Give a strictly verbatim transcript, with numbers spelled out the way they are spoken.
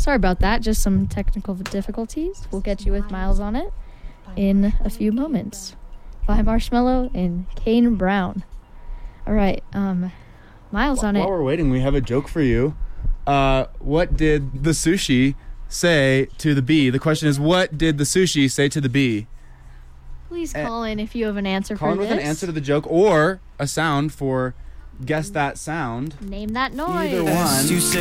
Sorry about that. Just some technical difficulties. We'll get you with Miles on it in a few moments. Vi Marshmallow and Kane Brown. All right, um, Miles on While it. we're waiting, we have a joke for you. Uh, what did the sushi say to the bee? The question is, what did the sushi say to the bee? Please call in if you have an answer Call for in this. with an answer to the joke or a sound for guess that sound. Name that noise. Either one.